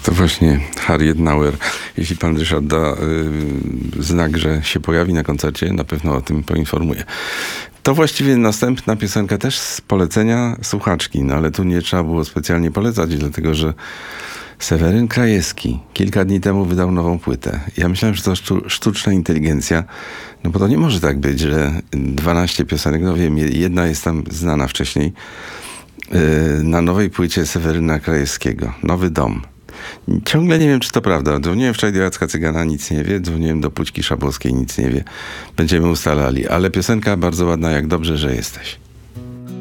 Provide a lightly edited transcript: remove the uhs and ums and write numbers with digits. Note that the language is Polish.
To właśnie Harriet Nauer. Jeśli pan Ryszard da znak, że się pojawi na koncercie, na pewno o tym poinformuję. To właściwie następna piosenka też z polecenia słuchaczki, no ale tu nie trzeba było specjalnie polecać, dlatego że Seweryn Krajewski kilka dni temu wydał nową płytę. Ja myślałem, że to sztuczna inteligencja, no bo to nie może tak być, że 12 piosenek, no wiem, jedna jest tam znana wcześniej, na nowej płycie Seweryna Krajewskiego. Nowy dom. Ciągle nie wiem, czy to prawda. Dzwoniłem wczoraj do Jacka Cygana, nic nie wie. Dzwoniłem do Pućki Szabłowskiej, nic nie wie. Będziemy ustalali. Ale piosenka bardzo ładna, jak dobrze, że jesteś.